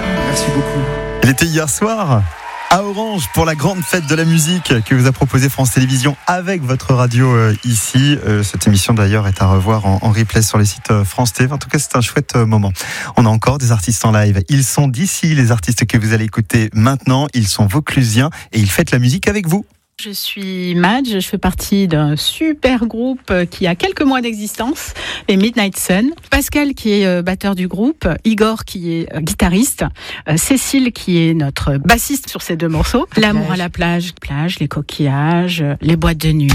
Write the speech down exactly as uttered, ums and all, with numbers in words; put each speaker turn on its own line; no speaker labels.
Merci beaucoup.
Il était hier soir à Orange pour la grande fête de la musique que vous a proposé France Télévisions avec votre radio euh, ici. Euh, cette émission d'ailleurs est à revoir en, en replay sur le site euh, France T V. En tout cas, c'est un chouette euh, moment. On a encore des artistes en live. Ils sont d'ici, les artistes que vous allez écouter maintenant. Ils sont vauclusiens et ils fêtent la musique avec vous.
Je suis Madge, je fais partie d'un super groupe qui a quelques mois d'existence, les Midnight Sun. Pascal qui est batteur du groupe, Igor qui est guitariste, Cécile qui est notre bassiste sur ces deux morceaux. L'amour à la plage, plage, les coquillages, les boîtes de nuit.